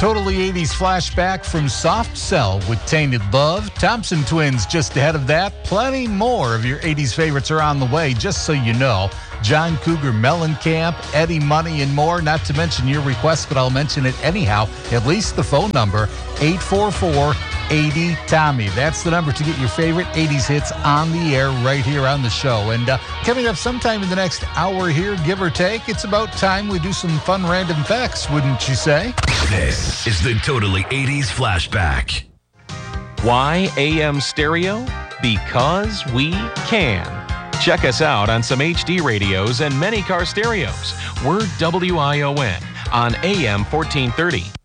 Totally 80s flashback from Soft Cell with Tainted Love. Thompson Twins just ahead of that. Plenty more of your 80s favorites are on the way, just so you know. John Cougar Mellencamp, Eddie Money, and more. Not to mention your request, but I'll mention it anyhow. At least the phone number, 844-80-TOMMY. That's the number to get your favorite 80s hits on the air right here on the show. And coming up sometime in the next hour here, give or take, it's about time we do some fun random facts, wouldn't you say? This is the Totally 80s Flashback. Why AM stereo? Because we can. Check us out on some HD radios and many car stereos. We're WION on AM 1430.